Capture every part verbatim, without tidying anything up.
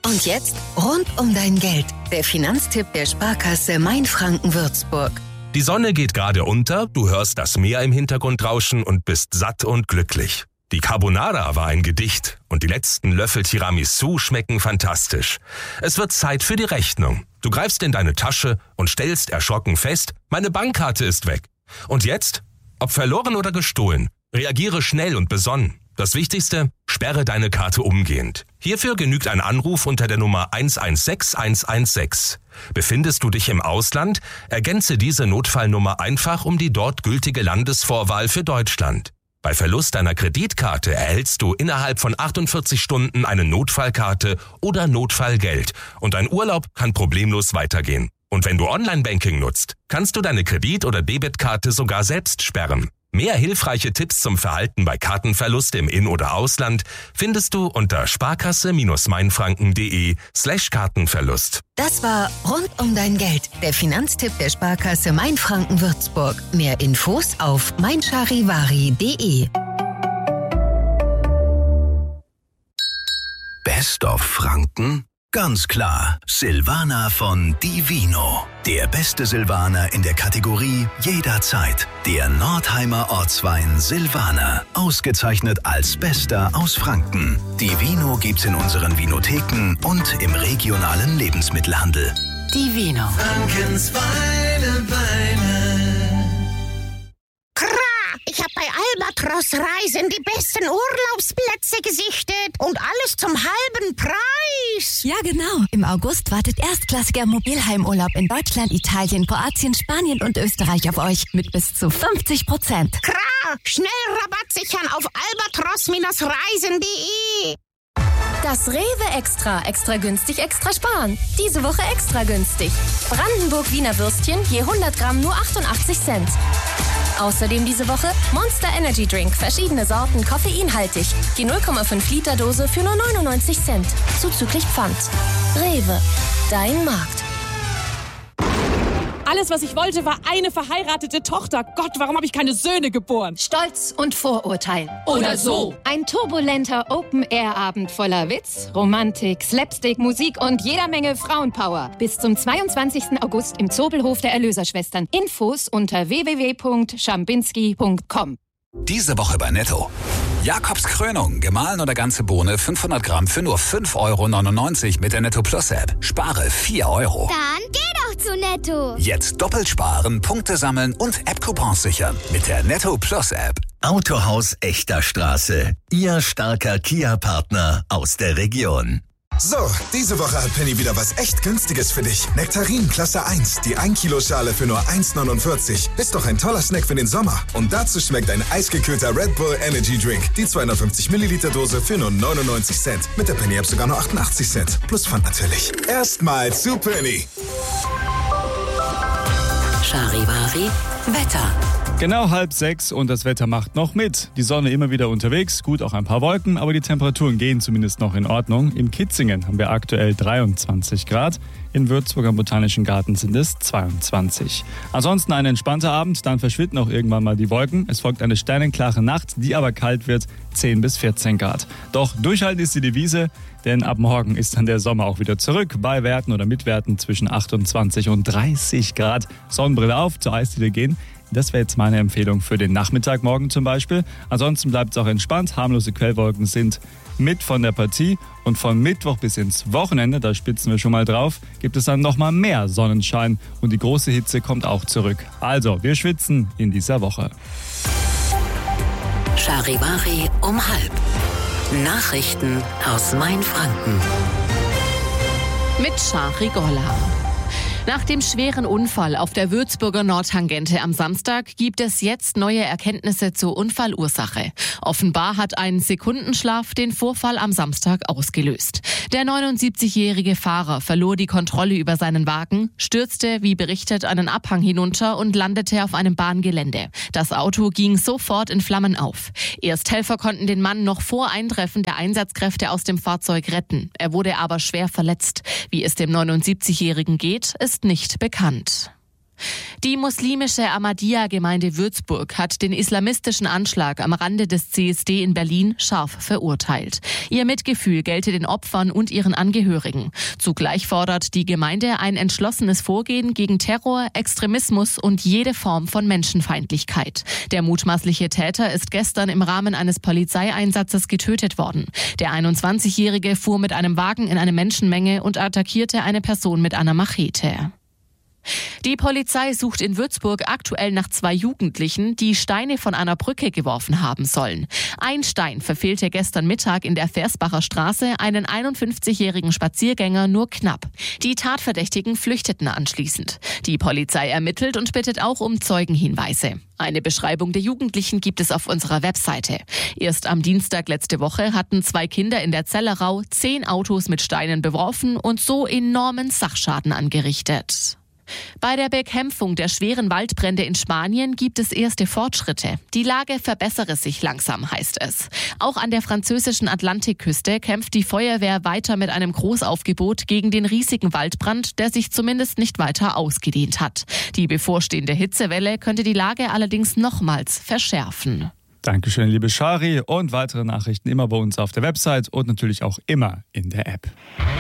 Und jetzt rund um dein Geld. Der Finanztipp der Sparkasse Mainfranken-Würzburg. Die Sonne geht gerade unter, du hörst das Meer im Hintergrund rauschen und bist satt und glücklich. Die Carbonara war ein Gedicht und die letzten Löffel Tiramisu schmecken fantastisch. Es wird Zeit für die Rechnung. Du greifst in deine Tasche und stellst erschrocken fest, meine Bankkarte ist weg. Und jetzt? Ob verloren oder gestohlen? Reagiere schnell und besonnen. Das Wichtigste, sperre deine Karte umgehend. Hierfür genügt ein Anruf unter der Nummer eins eins sechs eins eins sechs. Befindest du dich im Ausland? Ergänze diese Notfallnummer einfach um die dort gültige Landesvorwahl für Deutschland. Bei Verlust deiner Kreditkarte erhältst du innerhalb von achtundvierzig Stunden eine Notfallkarte oder Notfallgeld und dein Urlaub kann problemlos weitergehen. Und wenn du Online-Banking nutzt, kannst du deine Kredit- oder Debitkarte sogar selbst sperren. Mehr hilfreiche Tipps zum Verhalten bei Kartenverlust im In- oder Ausland findest du unter sparkasse-mainfranken.de slash Kartenverlust. Das war Rund um dein Geld, der Finanztipp der Sparkasse Mainfranken-Würzburg. Mehr Infos auf meincharivari punkt de. Best of Franken? Ganz klar, Silvaner von Divino. Der beste Silvaner in der Kategorie jederzeit. Der Nordheimer Ortswein Silvaner. Ausgezeichnet als Bester aus Franken. Divino gibt's in unseren Vinotheken und im regionalen Lebensmittelhandel. Divino. Frankens Weine, Weine. Ich habe bei Albatros Reisen die besten Urlaubsplätze gesichtet und alles zum halben Preis. Ja, genau. Im August wartet erstklassiger Mobilheimurlaub in Deutschland, Italien, Kroatien, Spanien und Österreich auf euch mit bis zu fünfzig Prozent. Kra, schnell Rabatt sichern auf albatros Reisen punkt de. Das Rewe Extra. Extra günstig, extra sparen. Diese Woche extra günstig. Brandenburg Wiener Würstchen je hundert Gramm nur achtundachtzig Cent. Außerdem diese Woche Monster Energy Drink. Verschiedene Sorten, koffeinhaltig. Die null Komma fünf Liter Dose für nur neunundneunzig Cent. Zuzüglich Pfand. Rewe. Dein Markt. Alles, was ich wollte, war eine verheiratete Tochter. Gott, warum habe ich keine Söhne geboren? Stolz und Vorurteil. Oder so. Ein turbulenter Open-Air-Abend voller Witz, Romantik, Slapstick, Musik und jeder Menge Frauenpower. Bis zum zweiundzwanzigsten August im Zobelhof der Erlöserschwestern. Infos unter w w w punkt schambinski punkt com. Diese Woche bei Netto. Jakobs Krönung, gemahlen oder ganze Bohne, fünfhundert Gramm für nur fünf Euro neunundneunzig mit der Netto Plus App. Spare vier Euro. Dann geh doch zu Netto. Jetzt doppelt sparen, Punkte sammeln und App-Coupons sichern mit der Netto Plus App. Autohaus Echter Straße. Ihr starker Kia-Partner aus der Region. So, diese Woche hat Penny wieder was echt Günstiges für dich. Nektarin Klasse eins, die ein Kilo Schale für nur eins neunundvierzig. Ist doch ein toller Snack für den Sommer. Und dazu schmeckt ein eisgekühlter Red Bull Energy Drink. Die zweihundertfünfzig Milliliter Dose für nur neunundneunzig Cent. Mit der Penny App sogar nur achtundachtzig Cent. Plus Pfand natürlich. Erstmal zu Penny. Charivari Wetter. Genau halb sechs und das Wetter macht noch mit. Die Sonne immer wieder unterwegs, gut auch ein paar Wolken, aber die Temperaturen gehen zumindest noch in Ordnung. In Kitzingen haben wir aktuell dreiundzwanzig Grad, in Würzburg am Botanischen Garten sind es zweiundzwanzig. Ansonsten ein entspannter Abend, dann verschwinden auch irgendwann mal die Wolken. Es folgt eine sternenklare Nacht, die aber kalt wird, zehn bis vierzehn Grad. Doch durchhalten ist die Devise, denn ab morgen ist dann der Sommer auch wieder zurück. Bei Werten oder mit Werten zwischen achtundzwanzig und dreißig Grad. Sonnenbrille auf, zur Eisdiele gehen. Das wäre jetzt meine Empfehlung für den Nachmittag morgen zum Beispiel. Ansonsten bleibt es auch entspannt. Harmlose Quellwolken sind mit von der Partie. Und von Mittwoch bis ins Wochenende, da spitzen wir schon mal drauf, gibt es dann nochmal mehr Sonnenschein. Und die große Hitze kommt auch zurück. Also, wir schwitzen in dieser Woche. Charivari um halb. Nachrichten aus Mainfranken. Mit Shari Golla. Nach dem schweren Unfall auf der Würzburger Nordtangente am Samstag gibt es jetzt neue Erkenntnisse zur Unfallursache. Offenbar hat ein Sekundenschlaf den Vorfall am Samstag ausgelöst. Der neunundsiebzigjährige Fahrer verlor die Kontrolle über seinen Wagen, stürzte, wie berichtet, einen Abhang hinunter und landete auf einem Bahngelände. Das Auto ging sofort in Flammen auf. Ersthelfer konnten den Mann noch vor Eintreffen der Einsatzkräfte aus dem Fahrzeug retten. Er wurde aber schwer verletzt. Wie es dem neunundsiebzigjährigen geht, ist nicht bekannt. Die muslimische Ahmadiyya-Gemeinde Würzburg hat den islamistischen Anschlag am Rande des C S D in Berlin scharf verurteilt. Ihr Mitgefühl gelte den Opfern und ihren Angehörigen. Zugleich fordert die Gemeinde ein entschlossenes Vorgehen gegen Terror, Extremismus und jede Form von Menschenfeindlichkeit. Der mutmaßliche Täter ist gestern im Rahmen eines Polizeieinsatzes getötet worden. Der einundzwanzigjährige fuhr mit einem Wagen in eine Menschenmenge und attackierte eine Person mit einer Machete. Die Polizei sucht in Würzburg aktuell nach zwei Jugendlichen, die Steine von einer Brücke geworfen haben sollen. Ein Stein verfehlte gestern Mittag in der Versbacher Straße einen einundfünfzigjährigen Spaziergänger nur knapp. Die Tatverdächtigen flüchteten anschließend. Die Polizei ermittelt und bittet auch um Zeugenhinweise. Eine Beschreibung der Jugendlichen gibt es auf unserer Webseite. Erst am Dienstag letzte Woche hatten zwei Kinder in der Zellerau zehn Autos mit Steinen beworfen und so enormen Sachschaden angerichtet. Bei der Bekämpfung der schweren Waldbrände in Spanien gibt es erste Fortschritte. Die Lage verbessere sich langsam, heißt es. Auch an der französischen Atlantikküste kämpft die Feuerwehr weiter mit einem Großaufgebot gegen den riesigen Waldbrand, der sich zumindest nicht weiter ausgedehnt hat. Die bevorstehende Hitzewelle könnte die Lage allerdings nochmals verschärfen. Dankeschön, liebe Shari. Und weitere Nachrichten immer bei uns auf der Website und natürlich auch immer in der App.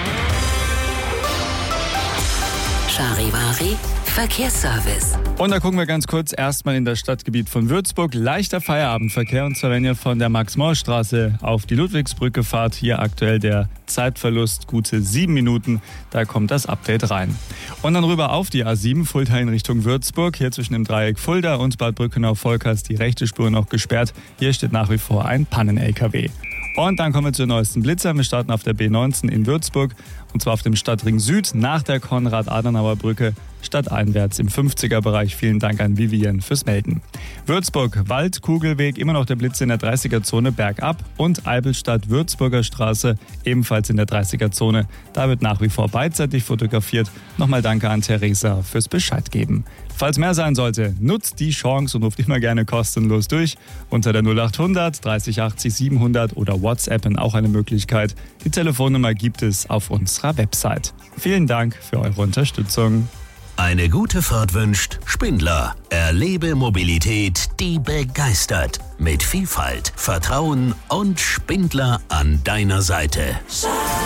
Charivari Verkehrsservice. Und da gucken wir ganz kurz erstmal in das Stadtgebiet von Würzburg. Leichter Feierabendverkehr, und zwar wenn ihr von der Max-Morsch-Straße auf die Ludwigsbrücke fahrt. Hier aktuell der Zeitverlust gute sieben Minuten. Da kommt das Update rein. Und dann rüber auf die A sieben, Fulda in Richtung Würzburg. Hier zwischen dem Dreieck Fulda und Bad Brückenau-Volkers die rechte Spur noch gesperrt. Hier steht nach wie vor ein Pannen-L K W. Und dann kommen wir zur neuesten Blitzer. Wir starten auf der B neunzehn in Würzburg, und zwar auf dem Stadtring Süd nach der Konrad-Adenauer-Brücke stadteinwärts im fünfziger-Bereich. Vielen Dank an Vivian fürs Melden. Würzburg, Wald-Kugelweg, immer noch der Blitz in der dreißiger-Zone bergab, und Eibelstadt-Würzburger Straße ebenfalls in der dreißiger-Zone. Da wird nach wie vor beidseitig fotografiert. Nochmal danke an Theresa fürs Bescheid geben. Falls mehr sein sollte, nutzt die Chance und ruft immer gerne kostenlos durch. Unter der null achthundert dreißig achtzig siebenhundert oder WhatsAppen auch eine Möglichkeit. Die Telefonnummer gibt es auf unserer Website. Vielen Dank für eure Unterstützung. Eine gute Fahrt wünscht Spindler. Erlebe Mobilität, die begeistert. Mit Vielfalt, Vertrauen und Spindler an deiner Seite.